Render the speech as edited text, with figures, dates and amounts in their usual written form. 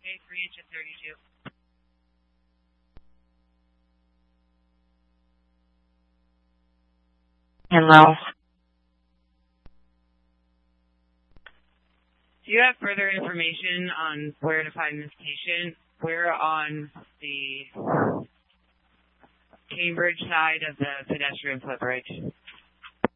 Okay, 3 inches 32. And low. Do you have further information on where to find this patient? We're on the Cambridge side of the pedestrian footbridge.